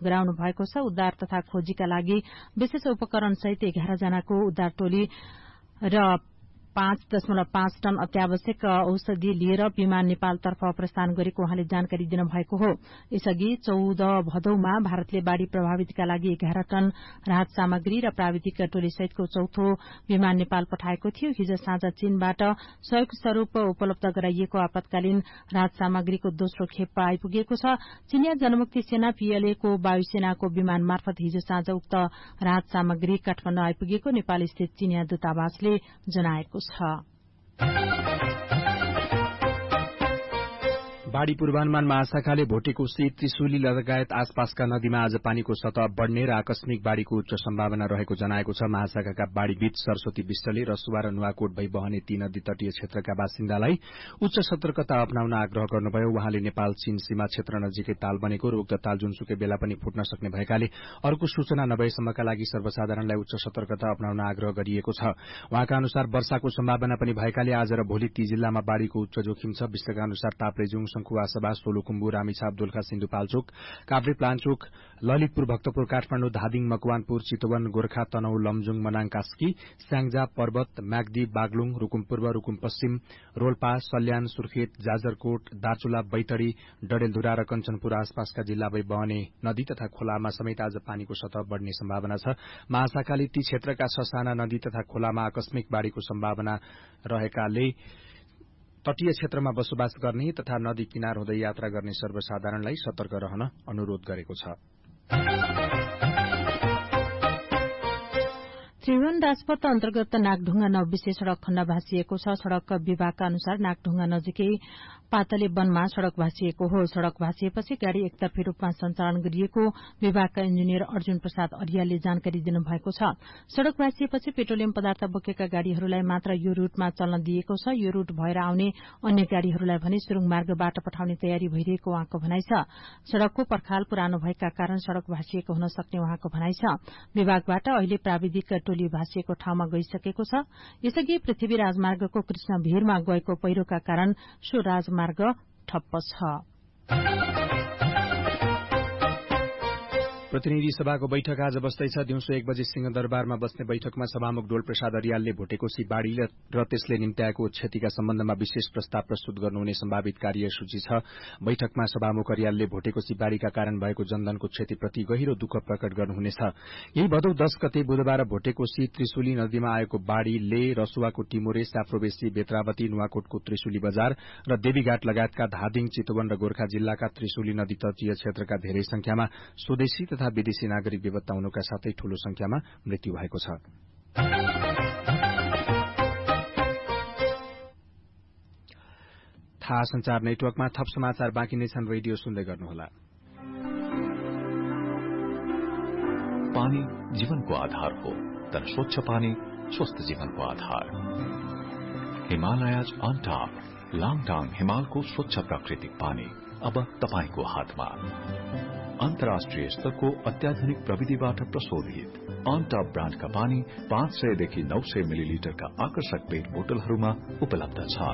गराउनु भएको छ। उद्धार तथा खोजीका लागि विशेष उपकरण सहित 11 जनाको उद्धार टोली र 5.5 टन अत्यावश्यक औषधि लिएर विमान नेपालतर्फ प्रस्थान गरेको उहाँले जानकारी दिनुभएको हो। यसअघि 14 भदौमा भारतले बाढ़ी प्रभावितका लागि 11 टन राहत सामग्री र प्राविधिक टोली सहितको चौथो विमान नेपाल पठाएको थियो। हिज साँझ चीनबाट सहयोग स्वरूप उपलब्ध गराइएको आपतकालीन राहत सामग्रीको दोस्रो खेप आइपुगेको छ। चीनिया जनमुक्ति सेना PLA को वायुसेनाको विमान मार्फत हिज साँझ उक्त राहत सामग्री काठमाडौँ आइपुगेको नेपाल स्थित चीनिया दूतावासले जनाएको छ। बाढ़ी पूर्वानुमान महाशाखाले भोटेकोशी त्रिशुली लगायत आसपासका नदीमा आज पानीको सतह बढ़ने र आकस्मिक बाढ़ीको उच्च सम्भावना रहेको जनाएको छ। महाशाखाका बाढ़ीविद सरस्वती विष्टले रसुवा र नुवाकोट भई बहने ती नदी तटीय क्षेत्रका बासिन्दालाई उच्च सतर्कता अपनाउन आग्रह गर्नुभयो। उहाँले नेपाल चीन सीमा क्षेत्र नजिकै ताल बनेको र उक्त ताल जुनसुकै बेला पनि फुट्न सक्ने भएकाले अर्को सूचना नभएसम्मका लागि सर्वसाधारणलाई उच्च सतर्कता अपनाउन आग्रह गरिएको छ। उहाँका अनुसार वर्षाको सम्भावना पनि भएकाले आज र भोलि ती जिल्लामा बाढ़ीको उच्च जोखिम छ। विश्लेषकका अनुसार ताप्लेजुङ, सखुवासभा, सोलुखुम्बु, रामेछाप, दोलखा, सिन्धुपाल्चोक, काभ्रे, प्लान्चोक, ललितपुर, भक्तपुर, काठमाडौँ, धादिङ, मकवानपुर, चितवन, गोर्खा, तनहु, लमजुङ, मनाङ, कास्की, स्याङ्जा, पर्वत, म्याग्दी, बागलुङ, रुकुम पूर्व, रुकुम पश्चिम, रोल्पा, सल्यान, सुर्खेत, जाजरकोट, दार्चुला, बैतडी, डडेलधुरा र कञ्चनपुर आसपासका जिल्ला भई बहने नदी तथा खोलामा समेत आज पानीको सतह बढ़ने सम्भावना छ। महाशाखाले ती क्षेत्रका ससाना नदी तथा खोलामा आकस्मिक बाढ़ीको सम्भावना रहेकाले तटीय क्षेत्रमा बसोबास गर्ने तथा नदी किनार हुँदै यात्रा गर्ने सर्वसाधारणलाई सतर्क रहन अनुरोध गरेको छ। त्रिभुवन राजपथ अन्तर्गत नागढुङ्गा 9 विशेष सड़क खण्ड भाँसिएको छ। सड़क विभागका अनुसार नागढुङ्गा नजिकै पातले वनमा सड़क भाँसिएको हो। सड़क भाँसिएपछि गाड़ी एकतर्फी रूपमा सञ्चालन गरिएको विभागका इन्जिनियर अर्जुन प्रसाद अरियालले जानकारी दिनुभएको छ। सड़क भाँसिएपछि पेट्रोलियम पदार्थ बोकेका गाड़ीहरूलाई मात्र यो रूटमा चल्न दिएको छ। यो रूट भएर आउने अन्य गाड़ीहरूलाई भने सुरुङ मार्गबाट पठाउने तयारी भइरहेको उहाँको भनाइ छ। सड़कको पर्खाल पुरानो भएका कारण सड़क भाँसिएको हुन सक्ने उहाँको भनाइ छ। विभागबाट अहिले प्राविधिक टोली भाँसिएको ठाउँमा गइसकेको छ। यसअघि पृथ्वी राजमार्गको कृष्ण भिरमा गएको पहिरोका कारण सो राजमार्ग ठप्प छ। प्रतिनिधि सभाको बैठक आज बस्दैछ। दिउँसो 1 बजे सिंहदरबारमा बस्ने बैठकमा सभामुख डोल प्रसाद अरियालले भोटेकोशी बाढ़ी र त्यसले निम्त्याएको क्षतिका सम्बन्धमा विशेष प्रस्ताव प्रस्तुत गर्नुहुने सम्भावित कार्यसूची छ। बैठकमा सभामुख अरियालले भोटेकोशी बाढ़ीका कारण भएको जनधनको क्षतिप्रति गहिरो दुःख प्रकट गर्नुहुनेछ। यही भदौ 10 गते बुधबार भोटेकोशी त्रिशुली नदीमा आएको बाढ़ीले रसुवाको टिमोरे, साफ्रोबेसी, बेत्रावती, नुवाकोटको त्रिशुली बजार र देवीघाट लगायतका धादिङ, चितवन र गोर्खा जिल्लाका त्रिशुली नदी तटीय क्षेत्रका धेरै संख्यामा स्वदेशी तथा विदेशी नागरिक बेपत्ता हुनुका साथै ठूलो संख्यामा मृत्यु भएको छ। थाहा संचार नेटवर्कमा थप समाचार बाँकी नै छन्। रेडियो सुन्दै गर्नुहोला। पानी जीवनको आधार हो, तर स्वच्छ पानी स्वस्थ जीवनको आधार। हिमालयज अन टप, लाङटाङ हिमालको स्वच्छ प्राकृतिक पानी अब तपाईको हातमा। अन्तर्राष्ट्रिय स्तरको अत्याधुनिक प्रविधिबाट प्रशोधित अन टप ब्रान्डका पानी 500 देखि 900 मिलिलिटरका आकर्षक पेट बोतलहरूमा उपलब्ध छ।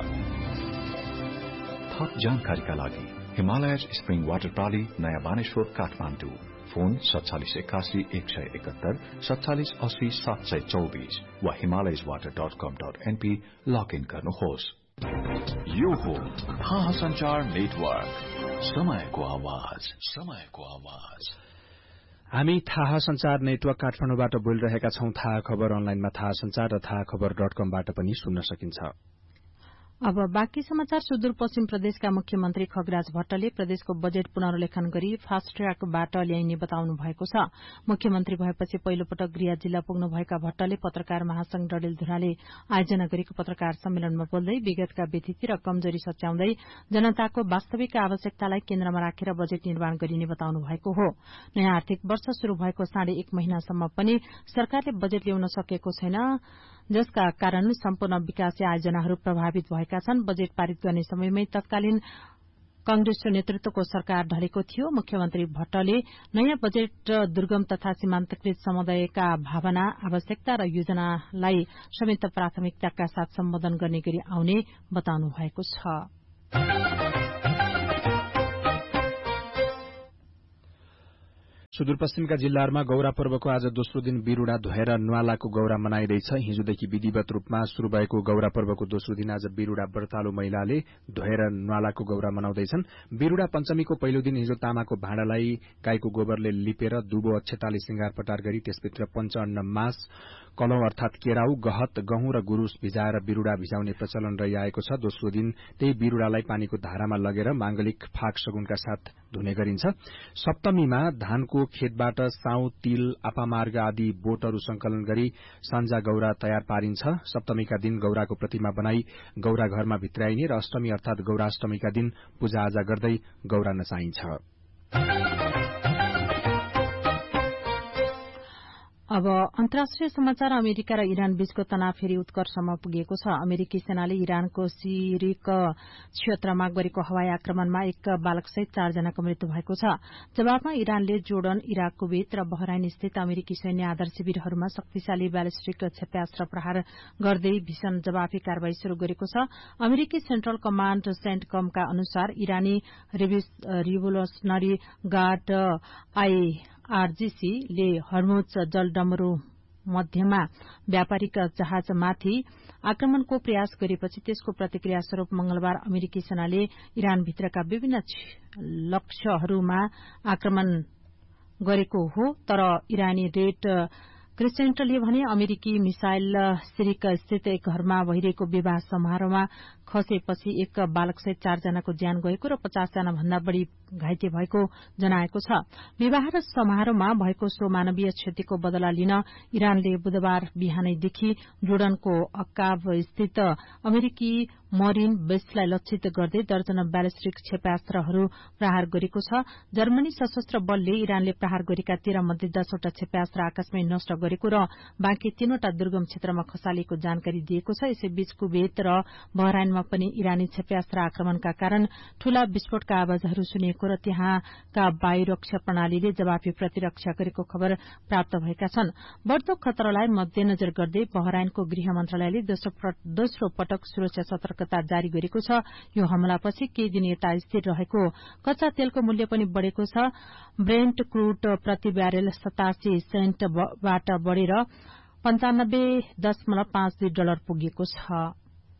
थप जानकारीका लागि हिमालयज स्प्रिङ वाटर प्राली, नयाँ बानेश्वर, काठमाडौँ। फोन 4781 171 47 80 724 वा himalayaswater.com.np लगइन गर्नुहोस्। यो हो थाहा संचार नेटवर्क, समयको आवाज, समयको आवाज। हामी थाहा संचार नेटवर्क काठमाडौँबाट बोलिरहेका छौं। थाहा खबर अनलाइनमा थाहा संचार र थाहा खबर.com-बाट पनि सुन्न सकिन्छ। अब बाँकी समाचार। सुदूरपश्चिम प्रदेशका मुख्यमन्त्री खगराज भट्टले प्रदेशको बजेट पुनर्लेखन गरी फास्ट ट्र्याकबाट ल्याइने बताउनु भएको छ। मुख्यमन्त्री भएपछि पहिलो पटक गृह जिल्ला पुग्नुभएका भट्टले पत्रकार महासंघ डडेलधुराले आयोजना गरेको पत्रकार सम्मेलनमा बोल्दै विगतका व्यथिति र कमजोरी सच्याउँदै जनताको वास्तविक आवश्यकतालाई केन्द्रमा राखेर बजेट निर्माण गरिने बताउनु भएको हो। नयाँ आर्थिक वर्ष शुरू भएको 1.5 महिनासम्म पनि सरकारले बजेट ल्याउन सकेको छैन, जसका कारण सम्पूर्ण विकास आयोजनाहरू प्रभावित भएका छन्। बजेट पारित गर्ने समयमै तत्कालीन कांग्रेस नेतृत्वको सरकार ढलेको थियो। मुख्यमन्त्री भट्टले नयाँ बजेट दुर्गम तथा सीमान्तकृत समुदायका भावना, आवश्यकता र योजनालाई समेत प्राथमिकताका साथ सम्बोधन गर्ने गरी आउने बताउनु भएको छ। सुदूरपश्चिमका जिल्लाहरूमा गौरा पर्वको आज दोस्रो दिन बिरूडा धोएर न्वालाको गौरा मनाइँदैछ। हिजोदेखि विधिवत रूपमा शुरू भएको गौरा पर्वको दोस्रो दिन आज बिरूडा व्रतालु महिलाले धोएर न्वालाको गौरा मनाउँदैछन्। बिरूडा पञ्चमीको पहिलो दिन हिजो तामाको भाँडालाई गाईको गोबरले लिपेर दुबो अक्षताले श्रृंगार पटार गरी त्यसभित्र पञ्चअन्न मास, कलौं अर्थात केराउ, गहत, गहुँ र गुरूस भिजाएर बिरूडा भिजाउने प्रचलन रहिआएको छ। दोस्रो दिन त्यही बिरूडालाई पानीको धारामा लगेर मांगलिक फाग सगुनका साथ धुने गरिन्छ। सप्तमीमा धानको खेतबाट साउ, तिल, आपामार्ग आदि बोटहरू संकलन गरी सान्जा गौरा तयार पारिन्छ। सप्तमीका दिन गौराको प्रतिमा बनाई गौरा घरमा भित्राइने र अष्टमी अर्थात गौराष्टमीका दिन पूजाआजा गर्दै गौरा नचाइन्छ। अब अन्तर्राष्ट्रिय समाचार। अमेरिका र इरान बीचको तनाव फेरि उत्कर्षमा पुगेको छ। अमेरिकी सेनाले इरानको सिरिक क्षेत्रमा गरेको हवाई आक्रमणमा एक बालकसहित 4 जनाको मृत्यु भएको छ। जवाबमा इरानले जोर्डन, इराक, कुवेत र बहराइन स्थित अमेरिकी सैन्य आधार शिविरहरूमा शक्तिशाली ब्यालिस्टिक क्षेप्यास्त्र प्रहार गर्दै भीषण जवाफी कारवाही शुरू गरेको छ। अमेरिकी सेन्ट्रल कमाण्ड सेन्टकमका अनुसार इरानी रिभोल्युसनरी गार्ड IRGC ले हर्मुज जलडमरू मध्यमा व्यापारिक जहाजमाथि आक्रमणको प्रयास गरेपछि त्यसको प्रतिक्रिया स्वरूप मंगलबार अमेरिकी सेनाले इरानभित्रका विभिन्न लक्ष्यहरूमा आक्रमण गरेको हो। तर इरानी रेड क्रिसेन्टले भने अमेरिकी मिसाइल सिरिक स्थित एक घरमा भइरहेको विवाह समारोहमा खसेपछि एक बालकसहित 4 जनाको ज्यान गएको र 50 जना भन्दा बढ़ी घाइते भएको जनाएको छ। विवाह र समारोहमा भएको सो मानवीय क्षतिको बदला लिन इरानले बुधबार बिहानैदेखि जोर्डनको अक्काब स्थित अमेरिकी मरिन बेसलाई लक्षित गर्दै दर्जन ब्यालिस्टिक क्षेप्यास्त्रहरू प्रहार गरेको छ। जर्मनी सशस्त्र बलले इरानले प्रहार गरेका 13 मध्ये 10 वटा क्षेप्यास्त्र आकाशमै नष्ट गरेको र बाँकी 3 वटा दुर्गम क्षेत्रमा खसालिएको जानकारी दिएको छ। यसैबीच कुवेत र बहराइनमा पनि इरानी क्षेप्यास्त्र आक्रमणका कारण ठूला विस्फोटका आवाजहरू सुनिएको र त्यहाँका वायुरक्षा प्रणालीले जवाफी प्रतिरक्षा गरेको खबर प्राप्त भएका छन्। बढ़दो खतरालाई मध्यनजर गर्दै बहराइनको गृह मन्त्रालयले दोस्रो पटक सुरक्षा सतर्कता जारी गरेको छ। यो हमलापछि केही दिन यता स्थिर रहेको कच्चा तेलको मूल्य पनि बढ़ेको छ। ब्रेन्ट क्रूड प्रति ब्यारेल 87 सेन्टबाट बढ़ेर $95.52 पुगेको छ।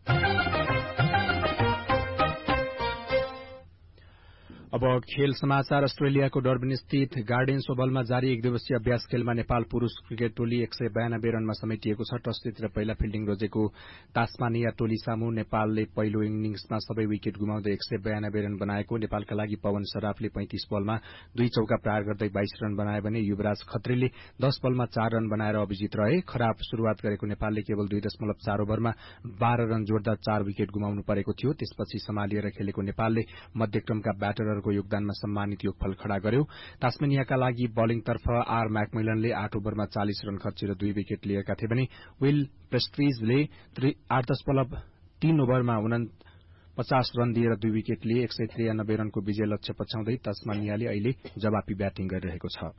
अब खेल समाचार। अस्ट्रेलियाको डर्बिन स्थित गार्डेन्स ओभलमा जारी एक दिवसीय अभ्यास खेलमा नेपाल पुरूष क्रिकेट टोली 192 रनमा समेटिएको छ। टस जितेर पहिला फिल्डिङ रोजेको तास्मानिया टोली सामु नेपालले पहिलो इनिंग्समा सबै विकेट गुमाउँदै 192 रन बनाएको। नेपालका लागि पवन सराफले 35 बलमा 2 चौका प्रहार गर्दै 22 रन बनाए भने युवराज खत्रीले 10 बलमा 4 रन बनाएर अभिजित रहे। खराब शुरूआत गरेको नेपालले केवल 2.4 ओभरमा 12 रन जोड्दा 4 विकेट गुमाउनु परेको थियो। त्यसपछि सम्हालिएर खेलेको नेपालले मध्यक्रमका ब्याटरहरूको योगदानमा सम्मानित योगफल खड़ा गर्यो। तास्मेनियाका लागि बलिङतर्फ आर मैकमिलनले 8 ओभरमा 40 रन खर्चेर 2 विकेट लिएका थिए भने विल प्रेस्टिजले 8.3 ओभरमा 49 रन दिएर 2 विकेट लिए। 193 रनको विजय लक्ष्य पछ्याउँदै तास्मानियाले अहिले जवाफी ब्याटिङ गरिरहेको छ।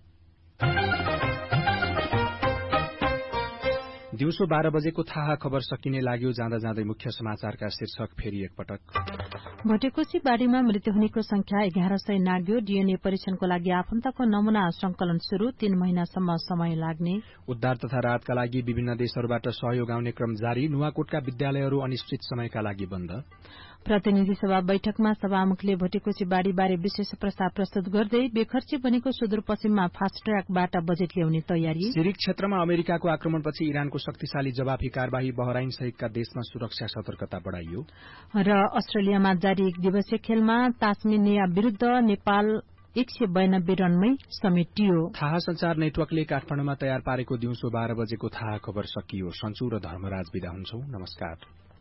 दिउँसो 12 बजेको थाहा खबर सकिने लाग्यो। जाँदा जाँदै मुख्य समाचारका शीर्षक फेरि एकपटक। भटेकोसी बाढ़ीमा मृत्यु हुनेको संख्या 1100 नाग्यो। डीएनए परीक्षणको लागि आफन्तको नमूना संकलन शुरू, 3 महिनासम्म समय लाग्ने। उद्धार तथा राहतका लागि विभिन्न देशहरूबाट सहयोग आउने क्रम जारी। नुवाकोटका विद्यालयहरू अनिश्चित समयका लागि बन्द। प्रतिनिधि सभा बैठकमा सभामुखले भटेकोसी बाढ़ीबारे विशेष प्रस्ताव प्रस्तुत गर्दै बेखर्ची बनेको सुदूरपश्चिममा फास्ट ट्र्याकबाट बजेट ल्याउने तयारी। सिरिक क्षेत्रमा अमेरिकाको आक्रमणपछि इरानको शक्तिशाली जवाफी कार्यवाही, बहराइन सहितका देशमा सुरक्षा सतर्कता बढ़ाइयो। र अस्ट्रेलियामा जारी एक दिवसीय खेलमा तास्मेनिया विरूद्ध नेपाल 192 रनमै समेटियो। थाहा संचार नेटवर्कले काठमाडौँमा तयार पारेको दिउँसो 12 बजेको थाहा खबर सकियो। सन्चु र धर्मराज बिदा हुन्छौ। नमस्कार।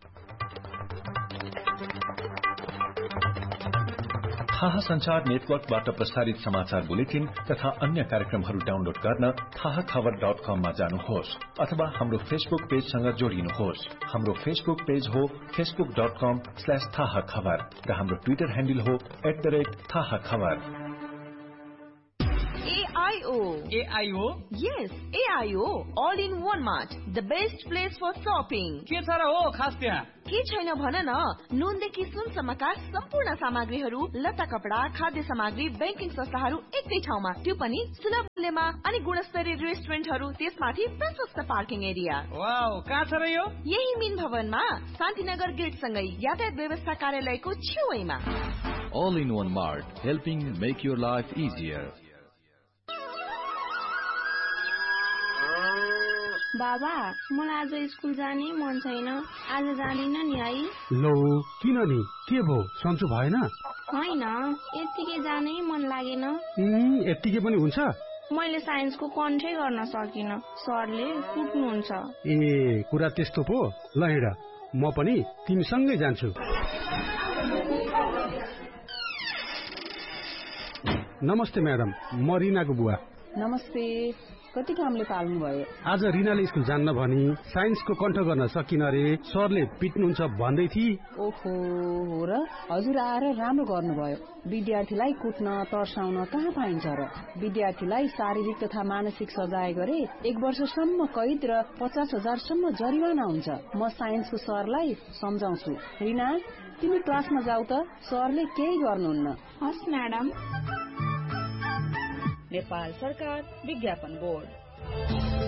थाहा संचार नेटवर्कबाट प्रसारित समाचार बुलेटिन तथा अन्य कार्यक्रमहरू डाउनलोड गर्न थाहाखबर.com मा जानुहोस् अथवा हाम्रो फेसबुक पेजसँग जोडिनुहोस्। हाम्रो फेसबुक पेज हो facebook.com/थाहाखबर र हाम्रो ट्विटर ह्यान्डल हो @थाहाखबर। AIO? Yes, AIO. All in one mart. The best place for shopping. के छ र हो खास त्यहाँ? के छैन भन न, नुनदेखि सुनसम्मका सम्पूर्ण सामग्रीहरू, लत्ता कपडा, खाद्य सामग्री, बैंकिङ संस्थाहरू एकै ठाउँमा, त्यो पनि सुलभ मूल्यमा अनि गुणस्तरीय रेस्टुरेन्टहरू, त्यसमाथि प्रशस्त पार्किङ एरिया। वाउ, कहाँ छ र यो? यही मिन भवनमा शान्तिनगर गेट सँगै यातायात व्यवस्था कार्यालयको छेउमा। All in one mart, helping make your life easier. बाबा, मलाई आज स्कुल जाने मन छैन, आज जाँदिन नि है। लो, किन नि? के भो, सन्चो भएन? होइन, यत्तिकै जानै मन लागेन। यत्तिकै पनि हुन्छ? मैले साइन्सको कन्ठै गर्न सकिन, सरले कुट्नुहुन्छ। ए, कुरा त्यस्तो पो? ल हिँड, म पनि तिमीसँगै जान्छु। नमस्ते म्याडम, म रिनाको बुवा। नमस्ते, कति कामले पाल्नु भयो? आज रिनाले स्कुल जान्न भनी साइन्सको कण्ठ गर्न सकिन रे, सरले पिट्नुहुन्छ भन्दै थिए। ओहो, हो र? हजुर आएर राम्रो गर्नुभयो। विद्यार्थीलाई कुट्न तर्साउन कहाँ पाइन्छ र? विद्यार्थीलाई शारीरिक तथा मानसिक सजाय गरे 1 वर्षसम्म कैद र 50,000 सम्म जरिवाना हुन्छ। म साइन्सको सरलाई सम्झाउँछु। रिना, तिमी क्लासमा जाऊ त, सरले केही गर्नुहुन्न। हस् म्याडम। नेपाल सरकार विज्ञापन बोर्ड।